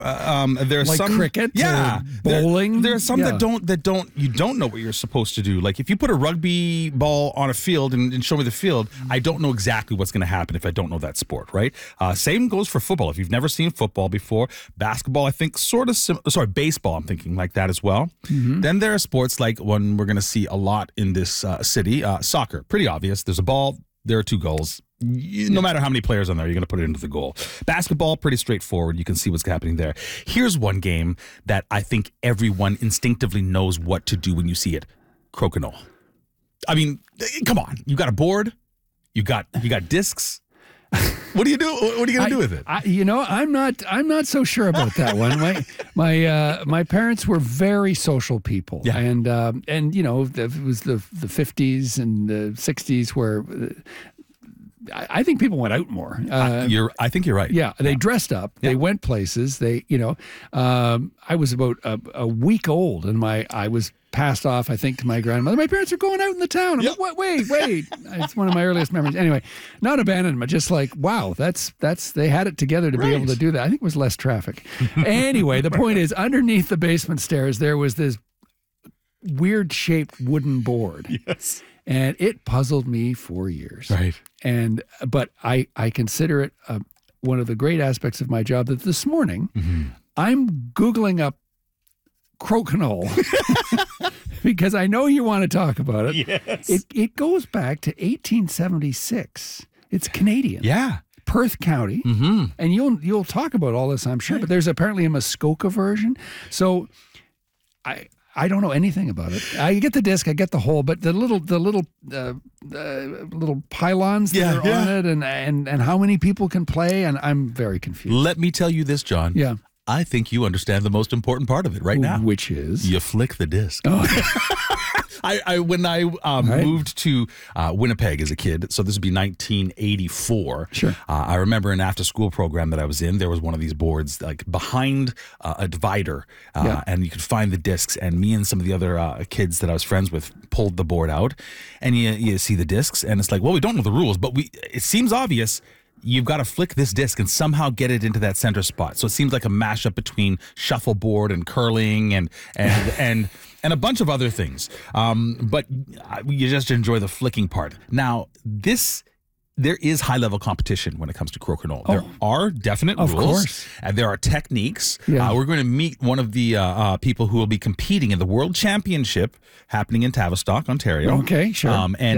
There's Like some cricket, yeah, bowling. There are some Yeah. that don't you don't know what you're supposed to do. Like if you put a rugby ball on a field and show me the field, I don't know exactly what's going to happen if I don't know that sport, right? Same goes for football. If you've never seen football before, basketball, I think baseball, I'm thinking like that as well. Then there are sports like one we're going to see a lot in this city, soccer. Pretty obvious. There's a ball. There are two goals. No matter how many players on there, you're going to put it into the goal. Basketball, pretty straightforward. You can see what's happening there. Here's one game that I think everyone instinctively knows what to do when you see it. Crokinole. I mean, come on. You got a board. You got discs. What do you do? What are you going to do with it? I'm not so sure about that one. My parents were very social people, Yeah. and it was the 50s and the 60s where I think people went out more. I think you're right. Yeah, they dressed up. They went places. I was about a week old, and I was passed off, I think, to my grandmother. My parents are going out in the town. I'm like, wait. It's one of my earliest memories. Anyway, not abandonment, just like, wow, that's they had it together to be able to do that. I think it was less traffic. Anyway, the point is, underneath the basement stairs, there was this weird-shaped wooden board. Yes. And it puzzled me for years. Right. But I consider it one of the great aspects of my job that this morning I'm Googling up crokinole because I know you want to talk about it. Yes. It goes back to 1876. It's Canadian. Yeah. Perth County. And you'll talk about all this, I'm sure, but there's apparently a Muskoka version. So I don't know anything about it. I get the disc, I get the whole, but the little pylons that are on it, and how many people can play, and I'm very confused. Let me tell you this, John. Yeah. I think you understand the most important part of it right now. Which is? You flick the disc. Oh. When I moved to Winnipeg as a kid, so this would be 1984. Sure. I remember an after-school program that I was in. There was one of these boards like behind a divider, and you could find the discs. And me and some of the other kids that I was friends with pulled the board out, and you see the discs, and it's like, well, we don't know the rules, but it seems obvious. You've got to flick this disc and somehow get it into that center spot. So it seems like a mashup between shuffleboard and curling and a bunch of other things. But you just enjoy the flicking part. Now, there is high-level competition when it comes to crokinole. There are definite rules. Of course. And there are techniques. Yeah. We're going to meet one of the people who will be competing in the World Championship happening in Tavistock, Ontario. Okay, sure.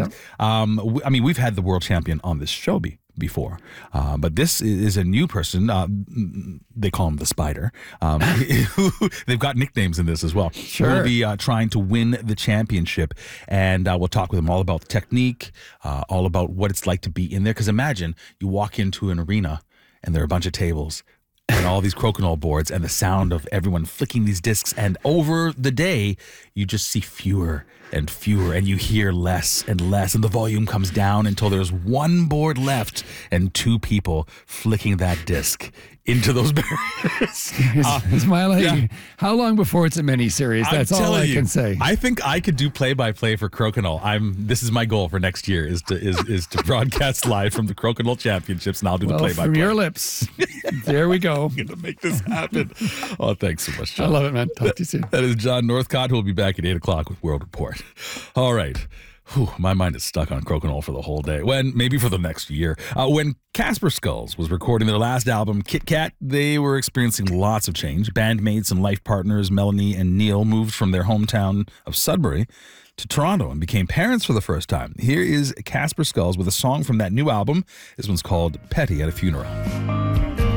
We've had the world champion on this show before. But this is a new person. They call him the Spider. They've got nicknames in this as well. Sure. We'll be trying to win the championship. And we'll talk with him all about the technique, all about what it's like to be in there. Because imagine you walk into an arena and there are a bunch of tables and all these crokinole boards and the sound of everyone flicking these discs. And over the day, you just see fewer and fewer, and you hear less and less, and the volume comes down until there's one board left and two people flicking that disc into those barriers. Smiley, how long before it's a mini-series? That's all I can say. I think I could do play-by-play for crokinole. This is my goal for next year is to broadcast live from the crokinole championships, and I'll do the play-by-play. From your lips. There we go. I'm going to make this happen. Oh, thanks so much, John. I love it, man. Talk to you soon. That is John Northcott, who will be back at 8 o'clock with World Report. All right. Whew, my mind is stuck on crokinole for the whole day. Maybe for the next year. When Casper Skulls was recording their last album, Kit Kat, they were experiencing lots of change. Bandmates and life partners Melanie and Neil moved from their hometown of Sudbury to Toronto and became parents for the first time. Here is Casper Skulls with a song from that new album. This one's called Petty at a Funeral.